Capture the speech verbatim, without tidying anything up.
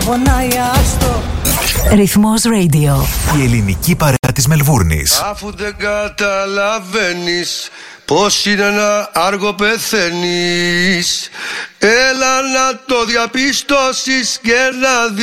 Ρυθμός Radio. Η ελληνική παρέα της Μελβούρνης. Αφού δεν καταλαβαίνεις πως είναι ένα άργο πεθαίνεις, έλα να το διαπιστώσεις και να δεις.